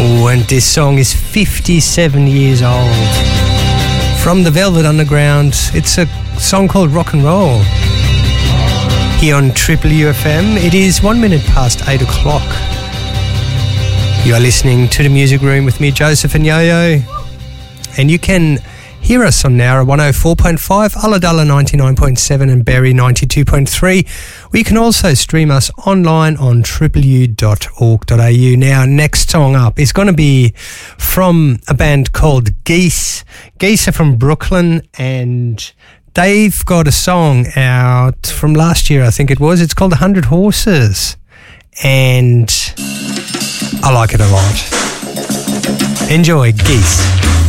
Oh, and this song is 57 years old. From the Velvet Underground, it's a song called Rock and Roll. Here on Triple UFM, it is 1 minute past 8 o'clock. You are listening to The Music Room with me, Joseph and Yo-Yo. And you can hear us on Nowra 104.5, Ulladulla 99.7 and Berry 92.3. Or you can also stream us online on tripleu.org.au. Now, next song up is going to be from a band called Geese. Geese are from Brooklyn, and they've got a song out from last year, I think it was. It's called 100 Horses, and I like it a lot. Enjoy, Geese.